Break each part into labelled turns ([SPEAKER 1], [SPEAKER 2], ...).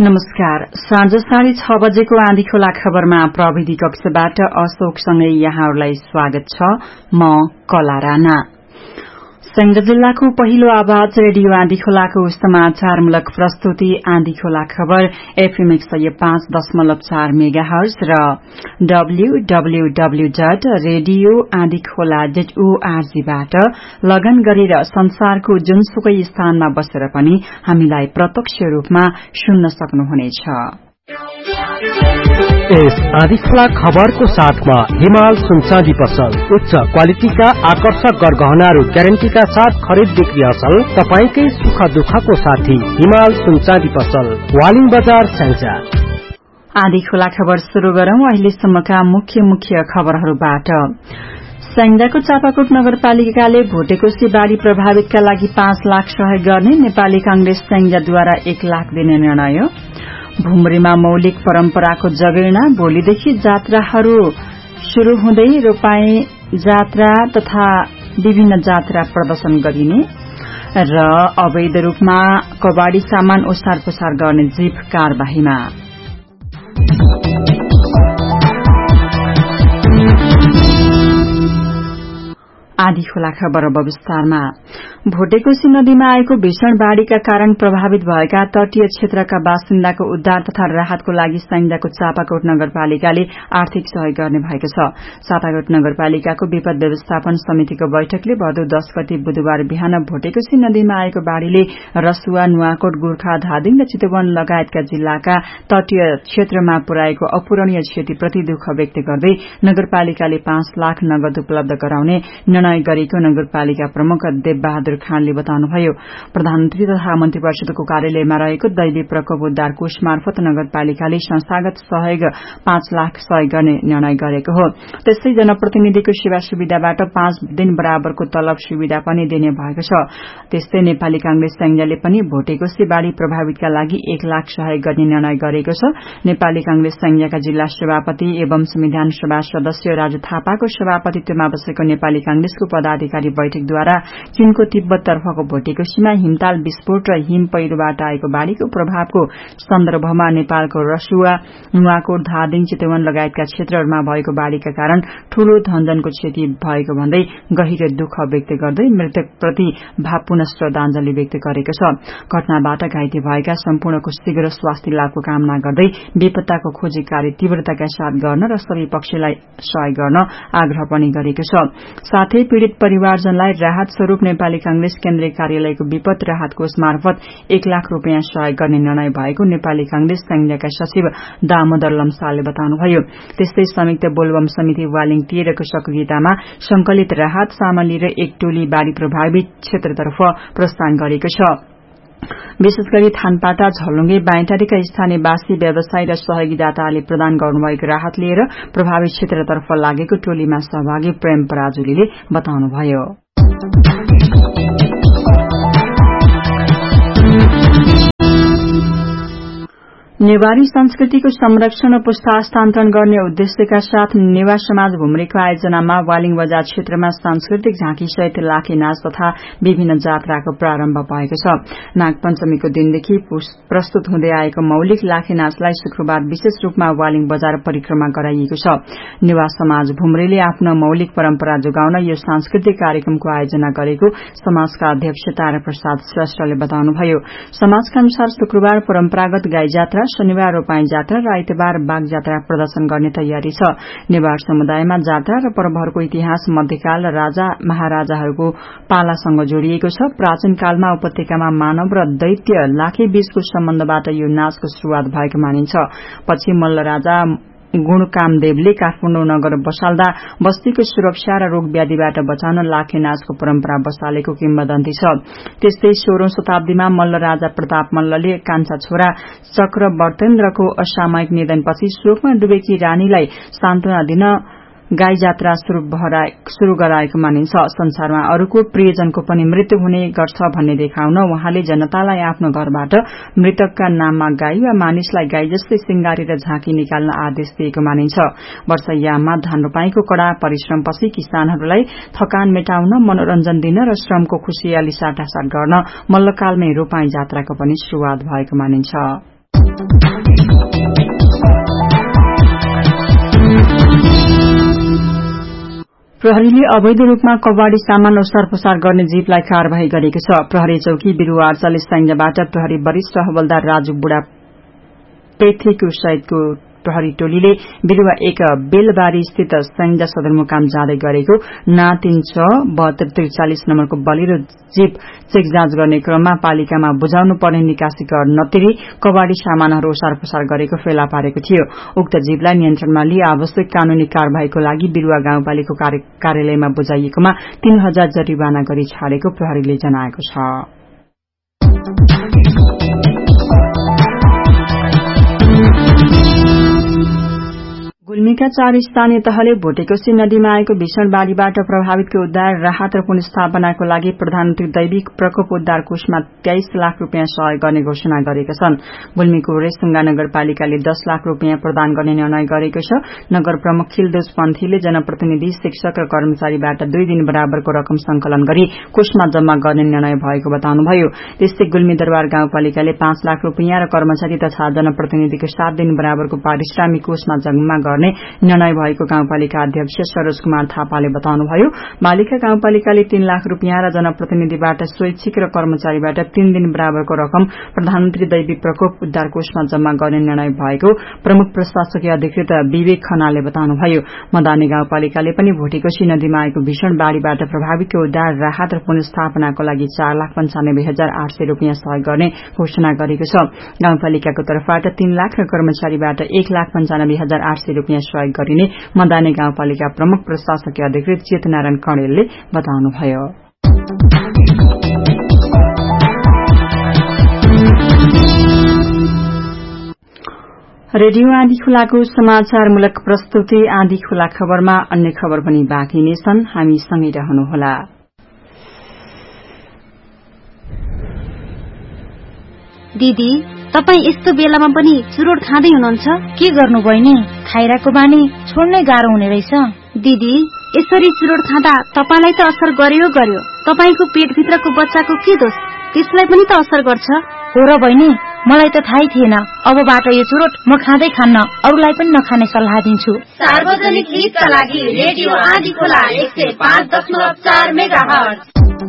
[SPEAKER 1] नमस्कार। साँझ 6:30 बजेको आँधी खोला खबरमा प्रविधि कक्षबाट अशोकसँगै यहाँहरूलाई स्वागत छ। म कला राणा। सङ्घ जिल्लाको पहिलो आवाज रेडियो आँधी खोलाको समाचारमूलक प्रस्तुति आँधी खोला खबर FM 105.4 मेगाहर्ज र www.radioaandhikhola.org बाट लगन गरेर संसारको जुनसुकै स्थानमा बसेर पनि हामीलाई प्रत्यक्ष रूपमा सुन्न सक्नुहुनेछ।
[SPEAKER 2] यस आँधी खोला खबरको साथमा हिमाल सुनचाँदी पसल उच्च क्वालिटीका आकर्षक गरगहनाहरू ग्यारेन्टीका साथ खरिद बिक्री असल तपाईकै सुख दुःखको साथी हिमाल सुनचाँदी पसल वालिङ बजार स्याङ्जा।
[SPEAKER 1] आँधी खोला खबर शुरू गरौं अहिलेसम्मका मुख्य खबरहरूबाट। स्याङ्जाको चापाकोट नगरपालिकाले भोटेकोशी बाढ़ी प्रभावितका लागि 5 लाख सहयोग गर्ने नेपाली कांग्रेस स्याङ्जाद्वारा 1 लाख दिने निर्णय। भुमरीमा मौलिक परम्पराको जगेर्ना भोलिदेखि जात्राहरू शुरू हुँदै रोपाई जात्रा तथा विभिन्न जात्रा प्रदर्शन गरिने र अवैध रूपमा कबाड़ी सामान ओसार पसार गर्ने जीप कार्यवाहीमा। आँधी खोला खबर विस्तारमा। भोटेकोशी नदीमा आएको भीषण बाढ़ीका कारण प्रभावित भएका तटीय क्षेत्रका बासिन्दाको उद्धार तथा राहतको लागि स्याङ्जाको चापाकोट नगरपालिकाले आर्थिक सहयोग गर्ने भएको छ। चापाकोट नगरपालिकाको विपद व्यवस्थापन समितिको बैठकले भदौ 10 गते बुधबार बिहान भोटेकोशी नदीमा आएको बाढ़ीले रसुवा, नुवाकोट, गोर्खा, धादिङ र चितवन लगायतका जिल्लाका तटीय क्षेत्रमा पुर्याएको अपूरणीय क्षतिप्रति दुःख व्यक्त गर्दै नगरपालिकाले 5 लाख नगद उपलब्ध गराउने निर्णय गरेको नगरपालिका प्रमुख देवबहादुर खानले बताउनुभयो। प्रधानमन्त्री तथा मन्त्रीपरिषदको कार्यालयमा रहेको दैवी प्रकोप उद्धार कोष मार्फत नगरपालिकाले संस्थागत सहयोग 5 लाख सहयोग गर्ने निर्णय गरेको हो। त्यस्तै जनप्रतिनिधिको सेवा सुविधाबाट 5 दिन बराबरको तलब सुविधा पनि दिने भएको छ। त्यस्तै नेपाली कांग्रेस स्याङ्जाले पनि भोटेकोशी बाढ़ी प्रभावितका लागि 1 लाख सहयोग गर्ने निर्णय गरेको छ। नेपाली कांग्रेस स्याङ्जाका जिल्ला सभापति एवं संविधान सभा सदस्य राजु थापाको सभापतित्वमा बसेको नेपाली कांग्रेसको पदाधिकारी बैठकद्वारा चीनको तिब्बततर्फको भोटेकोशीमा हिमताल विस्फोट र हिम पहिरोबाट आएको बाढ़ीको प्रभावको सन्दर्भमा नेपालको रसुवा, नुवाकोट, धादिङ, चितवन लगायतका क्षेत्रहरूमा भएको बाढ़ीका कारण ठूलो धनजनको क्षति भएको भन्दै गहिरो दुःख व्यक्त गर्दै मृतकप्रति भावपूर्ण श्रद्धाञ्जली व्यक्त गरेको छ। घटनाबाट घाइते भएका सम्पूर्णको शीघ्र स्वास्थ्य लाभको कामना गर्दै बेपत्ताको खोजी कार्य तीव्रताका साथ गर्न र सबै पक्षलाई सहयोग गर्न आग्रह पनि गरेको छ। साथै पीड़ित परिवारजनलाई राहत स्वरूप नेपाली कांग्रेस केन्द्रीय कार्यालयको विपद राहत कोष मार्फत 1 लाख रूपियाँ सहयोग गर्ने निर्णय भएको नेपाली कांग्रेस स्याङ्जाका सचिव दामोदर लम्सालले बताउनुभयो। त्यस्तै संयुक्त बोलबम समिति वालिङ 13 को सक्रियतामा संकलित राहत सामग्री र एक टोली बाढ़ी प्रभावित क्षेत्रतर्फ प्रस्थान गरेको छ। विशेष गरी थानपाटा, झलुङ्गे, बाइटारीका स्थानीयवासी, व्यवसायी र सहयोगीदाताले प्रदान गर्नुभएको राहत लिएर प्रभावित क्षेत्रतर्फ लागेको टोलीमा सहभागी प्रेम पराजुलीले बताउनुभयो। नेवारी संस्कृतिको संरक्षण र पुस्ता हस्तान्तरण गर्ने उद्देश्यका साथ नेवा समाज भुमरेको आयोजनामा वालिङ बजार क्षेत्रमा सांस्कृतिक झाँकी सहित लाखे नाच तथा विभिन्न जात्राको प्रारम्भ भएको छ। नागपञ्चमीको दिनदेखि प्रस्तुत हुँदै आएको मौलिक लाखे नाचलाई शुक्रबार विशेष रूपमा वालिङ बजार परिक्रमा गराइएको छ। नेवा समाज भुमरेले आफ्नो मौलिक परम्परा जोगाउन यो सांस्कृतिक कार्यक्रमको आयोजना गरेको समाजका अध्यक्ष तारा प्रसाद श्रेष्ठले बताउनुभयो। समाजका अनुसार शुक्रबार परम्परागत गाई जात्रा, शनिबार रोपाई जात्रा र आइतबार बाघ जात्रा प्रदर्शन गर्ने तयारी छ। नेवार समुदायमा जात्रा र पर्वहरूको इतिहास मध्यकाल र राजा महाराजाहरूको पालासँग जोडिएको छ। प्राचीन कालमा उपत्यकामा मानव र दैत्य लाखे बीचको सम्बन्धबाट यो नाचको शुरूआत भएको मानिन्छ। पछि मल्ल राजा गुणकामदेवले काठमाडौँ नगर बसाल्दा बस्तीको सुरक्षा र रोग व्याधिबाट बचाउन लाखे नाचको परम्परा बसालेको किम्वदन्ती छ। त्यस्तै 16औं शताब्दीमा मल्ल राजा प्रताप मल्लले कान्छा छोरा चक्रवर्तेन्द्रको असामयिक निधनपछि शोकमा डुबेकी रानीलाई सान्त्वना दिन गाई जात्रा शुरू गराएको मानिन्छ। संसारमा अरूको प्रियजनको पनि मृत्यु हुने गर्छ भन्ने देखाउन उहाँले जनतालाई आफ्नो घरबाट मृतकका नाममा गाई वा मानिसलाई गाई जस्तै सिंगारेर झाँकी निकाल्न आदेश दिएको मानिन्छ। वर्षायाममा धान रोपाईको कड़ा परिश्रमपछि किसानहरूलाई थकान मेटाउन, मनोरञ्जन दिन र श्रमको खुशियाली साटासाट गर्न मल्लकालमै रोपाई जात्राको पनि शुरूआत भएको मानिन्छ। प्रहरीले अवैध रूपमा कबाड़ी सामान ओसार पसार गर्ने जीपलाई कार्यवाही गरेको छ। प्रहरी चौकी बिरुवा आर्चल सैन्यबाट प्रहरी वरिष्ठ हवलदार राजु बुढा पेथेको सहितको प्रहरी टोलीले बिरुवा 1 बेलबारी स्थित सैन्य सदरमुकाम जाँदै गरेको ना 367243 नम्बरको बलिरो जीप चेक जाँच गर्ने क्रममा पालिकामा बुझाउनु पर्ने निकासी कर नतिरी कबाड़ी सामानहरू ओसार पसार गरेको फेला पारेको थियो। उक्त जीपलाई नियन्त्रणमा लिई आवश्यक कानूनी कार्यवाहीको लागि बिरुवा गाउँपालिका कार्यालयमा बुझाइएकोमा 3000 जरिवाना गरी छाडेको प्रहरीले जनाएको छ। गुल्मीका 4 स्थानीय तहले भोटेकोशी नदीमा आएको भीषण बाढ़ीबाट प्रभावितको उद्धार राहत र पुनर्स्थापनाको लागि प्रधानमन्त्री दैविक प्रकोप उद्धार कोषमा 23 लाख रूपियाँ सहयोग गर्ने घोषणा गरेका छन्। गुल्मीको रेसुङ्गा नगरपालिकाले 10 लाख रूपियाँ प्रदान गर्ने निर्णय गरेको छ। नगर प्रमुख खिलदोज पन्थीले जनप्रतिनिधि शिक्षक र कर्मचारीबाट 2 दिन बराबरको रकम संकलन गरी कोषमा जम्मा गर्ने निर्णय भएको बताउनुभयो। त्यस्तै गुल्मी दरबार गाउँपालिकाले 5 लाख रूपियाँ र कर्मचारी तथा जनप्रतिनिधिको 7 दिन बराबरको पारिश्रमिक कोषमा जम्मा गर्ने निर्णय भएको गाउँपालिका अध्यक्ष सरोज कुमार थापाले बताउनुभयो। बालिका गाउँपालिकाले 3 लाख रूपियाँ र जनप्रतिनिधिबाट स्वैच्छिक र कर्मचारीबाट 3 दिन बराबरको रकम प्रधानमन्त्री दैविक प्रकोप उद्धार कोषमा जम्मा गर्ने निर्णय भएको प्रमुख प्रशासकीय अधिकृत विवेक खनालले बताउनुभयो। मदानी गाउँपालिकाले पनि भोटेकोशी नदीमा आएको भीषण बाढ़ीबाट प्रभावितको उद्धार राहत र पुनर्स्थापनाको लागि 4,95,800 रूपियाँ सहयोग गर्ने घोषणा गरेको छ। गाउँपालिकाको तर्फबाट 3 लाख र कर्मचारीबाट 1,95,800 रूपियाँ सहयोग गरिने मदानी गाउँपालिका प्रमुख प्रशासकीय अधिकृत चेतनारायण कणेलले बताउनुभयो। रेडियो आँधी खुलाको समाचारमूलक प्रस्तुति आँधी खुला खबरमा अन्य खबर पनि बाँकी नै छन्। हामी सँगै रहनुहोला।
[SPEAKER 3] दिदी, तपाई यस्तो बेलामा पनि चुरोट खाँदै हुनुहुन्छ? के गर्नु बहिनी, खाइराको बानी छोड्नै गाह्रो हुने रहेछ। दिदी, यसरी चुरोट खाँदा तपाईलाई त असर गर्यो, तपाईको पेटभित्रको बच्चाको के दोष? त्यसलाई पनि त असर गर्छ। हो र बहिनी, मलाई त थाहै थिएन। अबबाट यो चुरोट म खाँदै खान्न, अरूलाई पनि नखाने सल्लाह दिन्छु।
[SPEAKER 4] सार्वजनिक हितका लागि रेडियो आँधी खुला 105.4 मेगाहर्ज।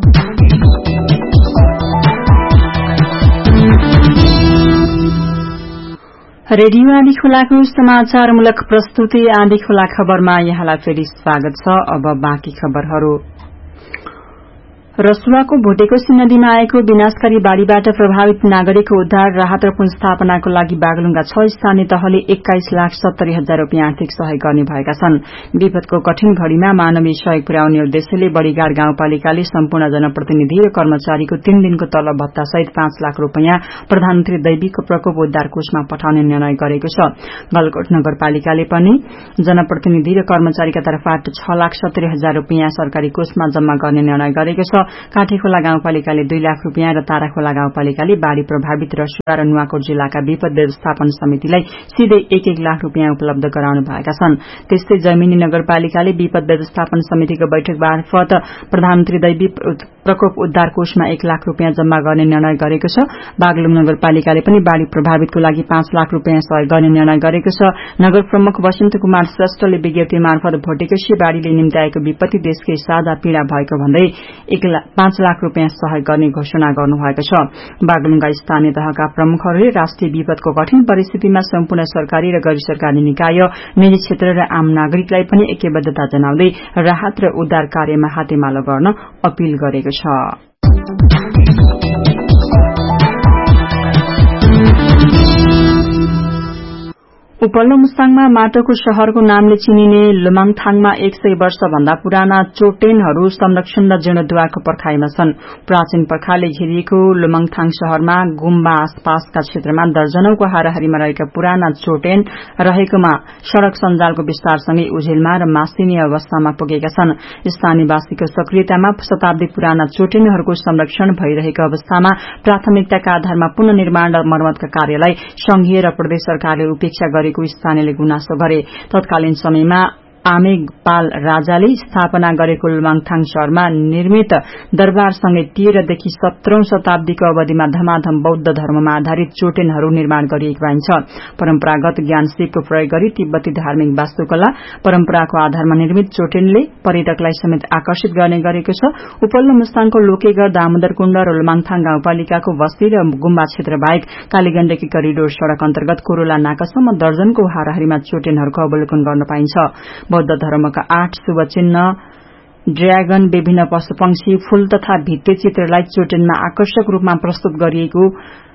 [SPEAKER 1] रेडियो आँधी खुलाको समाचारमूलक प्रस्तुति आँधी खुला खबरमा यहाँलाई फेरि स्वागत छ। अब बाँकी खबरहरू। रसुवाको भोटेकोशी नदीमा आएको विनाशकारी बाढ़ीबाट प्रभावित नागरिकको उद्धार राहत र पुनर्स्थापनाको लागि बागलुङका 6 स्थानीय तहले 21,70,000 रूपियाँ आर्थिक सहयोग गर्ने भएका छन्। विपदको कठिन घड़ीमा मानवीय सहयोग पुर्याउने उद्देश्यले बड़ीगाड़ गाउँपालिकाले सम्पूर्ण जनप्रतिनिधि र कर्मचारीको 3 दिनको तलब भत्ता सहित 5 लाख रूपियाँ प्रधानमन्त्री दैविक प्रकोप उद्धार कोषमा पठाउने निर्णय गरेको छ। गलकोट नगरपालिकाले पनि जनप्रतिनिधि र कर्मचारीका तर्फबाट 6,70,000 रूपियाँ सरकारी कोषमा जम्मा गर्ने निर्णय गरेको छ। काठेखोला गाउँपालिकाले 2 लाख रूपियाँ र ताराखोला गाउँपालिकाले बाढ़ी प्रभावित रसुवा र नुवाकोट जिल्लाका विपद व्यवस्थापन समितिलाई सिधै 1-1 लाख रूपियाँ उपलब्ध गराउनु भएका छन्। त्यस्तै जैमिनी नगरपालिकाले विपद व्यवस्थापन समितिको बैठक मार्फत प्रधानमन्त्री दैविक प्रकोप उद्धार कोषमा 1 लाख रूपियाँ जम्मा गर्ने निर्णय गरेको छ। बागलुङ नगरपालिकाले पनि बाढ़ी प्रभावितको लागि 5 लाख रूपियाँ सहयोग गर्ने निर्णय गरेको छ। नगर प्रमुख वसन्त कुमार श्रेष्ठले विज्ञप्ति मार्फत भोटेकोशी बाढ़ीले निम्ति आएको विपत्ति देशकै साझा पीड़ा भएको भन्दै 5 लाख रूपियाँ सहयोग गर्ने घोषणा गर्नुभएको छ। बागलुङका स्थानीय तहका प्रमुखहरूले राष्ट्रिय विपदको कठिन परिस्थितिमा सम्पूर्ण सरकारी र गैर सरकारी निकाय, निजी क्षेत्र र आम नागरिकलाई पनि ऐक्यबद्धता जनाउँदै राहत र उद्धार कार्यमा हातेमालो गर्न अपील गरेको छ। उपल्लो मुस्ताङमा माटोको शहरको नामले चिनिने लुमाङथाङमा 100 वर्ष भन्दा पुराना चोटेनहरू संरक्षण र जीर्णोद्धारको पर्खाइमा छन्। प्राचीन पर्खाले घेरिएको लुमाङथाङ शहरमा गुम्बा आसपासका क्षेत्रमा दर्जनौंको हाराहारीमा रहेका पुराना चोटेन रहेकोमा सड़क सञ्जालको विस्तारसँगै उझेलमा र मासिने अवस्थामा पुगेका छन्। स्थानीयवासीको सक्रियतामा शताब्दी पुराना चोटेनहरूको संरक्षण भइरहेको अवस्थामा प्राथमिकताका आधारमा पुनर्निर्माण र मर्मतका कार्यलाई संघीय र प्रदेश सरकारले उपेक्षा गरेको स्थानीयले गुनासो गरे। तत्कालीन समयमा आमेगपाल राजाले स्थापना गरेको लुमाङथाङ शहरमा निर्मित दरबारसँगै 13 देखि 17औं शताब्दीको अवधिमा धमाधम बौद्ध धर्ममा आधारित चोटेनहरू निर्माण गरिएको पाइन्छ। परम्परागत ज्ञान सिपको प्रयोग गरी तिब्बती धार्मिक वास्तुकला परम्पराको आधारमा निर्मित चोटेनले पर्यटकलाई समेत आकर्षित गर्ने गरेको छ। उपल्लो मुस्ताङको लोकेगढ़ दामोदरकुण्ड र लुमाङथाङ गाउँपालिकाको बस्ती र गुम्बा क्षेत्र बाहेक कालीगण्डकी करिडोर सड़क अन्तर्गत कोरोला नाकासम्म दर्जनको हाराहारीमा चोटेनहरूको अवलोकन गर्न पाइन्छ। बौद्ध धर्मका 8 शुभ चिन्ह ड्र्यागन, विभिन्न पशुपक्षी, फूल तथा भित्ते चित्रलाई चोटेनमा आकर्षक रूपमा प्रस्तुत गरिएको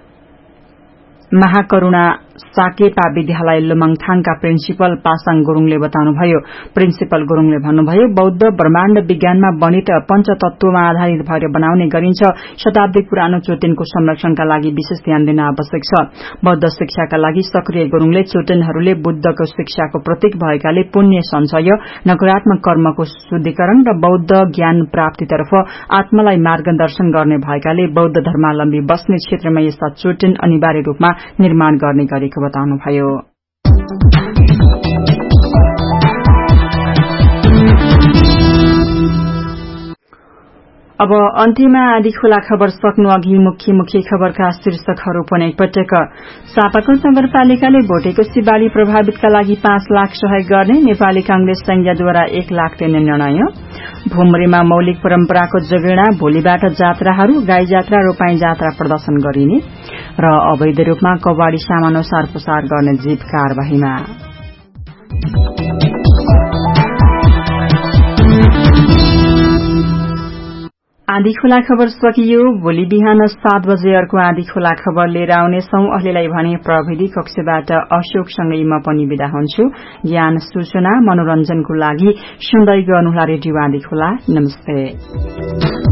[SPEAKER 1] महाकरुणा साकेपा विद्यालय लुमाङथाङका प्रिन्सिपल पासाङ गुरूङले बताउनुभयो। प्रिन्सिपल गुरूङले भन्नुभयो, बौद्ध ब्रह्माण्ड विज्ञानमा बनित पञ्चतत्वमा आधारित भएर बनाउने गरिन्छ। शताब्दी पुरानो चोटेनको संरक्षणका लागि विशेष ध्यान दिन आवश्यक छ। बौद्ध शिक्षाका लागि सक्रिय गुरूङले चोटेनहरूले बुद्धको शिक्षाको प्रतीक भएकाले पुण्य सञ्चय, नकारात्मक कर्मको शुद्धिकरण र बौद्ध ज्ञान प्राप्तितर्फ आत्मालाई मार्गदर्शन गर्ने भएकाले बौद्ध धर्मावलम्बी बस्ने क्षेत्रमा यस्ता चोटेन अनिवार्य रूपमा निर्माण गर्ने गरेको बताउनुभयो। अब अन्त्यमा आदि खोला खबर सक्नु अघि मुख्य खबरका शीर्षकहरू पनि एकपटक। चापाकोट नगरपालिकाले भोटेकोशी बाढ़ी प्रभावितका लागि 5 लाख सहयोग गर्ने नेपाली कांग्रेस संघद्वारा 1 लाख दिने निर्णय। भुमरीमा मौलिक परम्पराको जगेडा, भोलिबाट जात्राहरू, गाई जात्रा, रोपाई जात्रा प्रदर्शन गरिने र अवैध रूपमा कबाड़ी सामान ओसार पुसार गर्ने जीप कार्यवाहीमा। आदि खोला खबर सकियो। भोलि बिहान 7 बजे अर्को आदि खोला खबर लिएर आउनेछौं। अहिलेलाई भने प्रविधि कक्षबाट अशोकसँगै म पनि बिदा हुन्छु। ज्ञान, सूचना, मनोरञ्जनको लागि सुन्दै गर्नुहोला रेडियो आदि खोला। नमस्ते।